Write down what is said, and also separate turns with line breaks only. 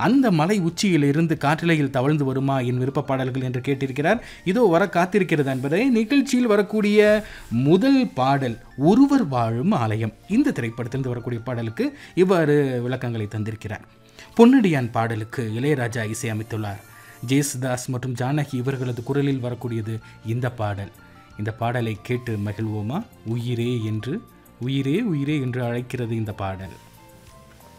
அந்த மலை உச்சியில் இருந்து காற்றலையில் தவழ்ந்து வருமா என் விருப்ப பாடல்கள் என்று கேட்டிருக்கிறார். இதோ வர காத்திருக்கிறது என்பதை. நிகழ்ச்சியில் வரக்கூடிய முதல் பாடல் ஒருவர் வாழும் ஆலயம். இந்த திரைப்படத்திலிருந்து வரக்கூடிய பாடலுக்கு இவ்வாறு விளக்கங்களை தந்திருக்கிறார். பொன்னடியான் பாடலுக்கு இளையராஜா இசையமைத்துள்ளார். ஜேசுதாஸ் மற்றும் ஜானகி இவர்களது குரலில் வரக்கூடியது இந்த பாடல். இந்த பாடலை கேட்டு மகிழ்வோமா? உயிரே என்று, உயிரே உயிரே என்று அழைக்கிறது இந்த பாடல்.